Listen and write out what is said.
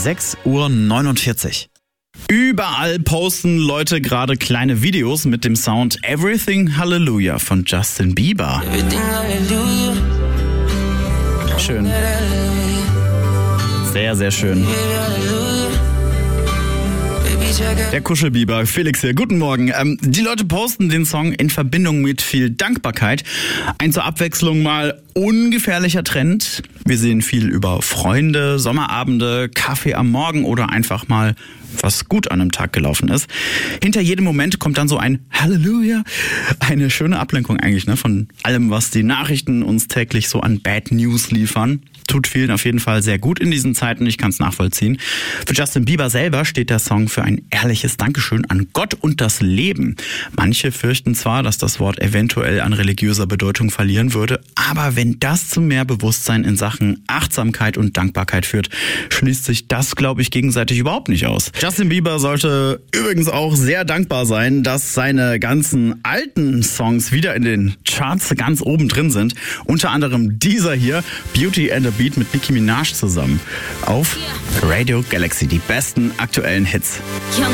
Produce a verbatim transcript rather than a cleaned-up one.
sechs Uhr neunundvierzig. Überall posten Leute gerade kleine Videos mit dem Sound Everything Hallelujah von Justin Bieber. Schön. Sehr, sehr schön. Der Kuschelbiber, Felix hier. Guten Morgen. Ähm, die Leute posten den Song in Verbindung mit viel Dankbarkeit. Ein zur Abwechslung mal ungefährlicher Trend. Wir sehen viel über Freunde, Sommerabende, Kaffee am Morgen oder einfach mal was gut an einem Tag gelaufen ist. Hinter jedem Moment kommt dann so ein Halleluja. Eine schöne Ablenkung eigentlich, ne, von allem, was die Nachrichten uns täglich so an Bad News liefern. Tut vielen auf jeden Fall sehr gut in diesen Zeiten, ich kann es nachvollziehen. Für Justin Bieber selber steht der Song für ein ehrliches Dankeschön an Gott und das Leben. Manche fürchten zwar, dass das Wort eventuell an religiöser Bedeutung verlieren würde, aber wenn das zu mehr Bewusstsein in Sachen Achtsamkeit und Dankbarkeit führt, schließt sich das, glaube ich, gegenseitig überhaupt nicht aus. Justin Bieber sollte übrigens auch sehr dankbar sein, dass seine ganzen alten Songs wieder in den Charts ganz oben drin sind. Unter anderem dieser hier, Beauty and a Beat mit Nicki Minaj zusammen. Auf Radio Galaxy, die besten aktuellen Hits.